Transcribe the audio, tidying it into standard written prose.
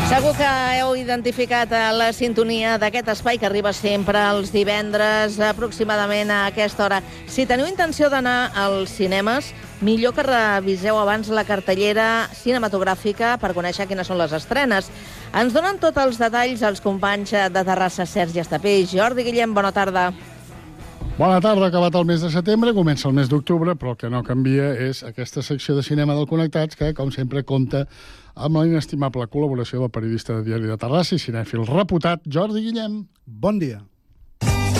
Segur que heu identificat la sintonia d'aquest espai que arriba sempre els divendres, aproximadament a aquesta hora. Si teniu intenció d'anar als cinemes, millor que reviseu abans la cartellera cinematogràfica per conèixer quines són les estrenes. Ens donen tots els detalls els companys de Terrassa, Sergi Estapé i Jordi Guillem. Bona tarda. Bona tarda, acabat el mes de setembre, comença el mes d'octubre, però el que no canvia és aquesta secció de cinema del Connectats, que, com sempre, compta amb la inestimable col·laboració del periodista de Diari de Terrassa i cinèfil reputat Jordi Guillem. Bon dia.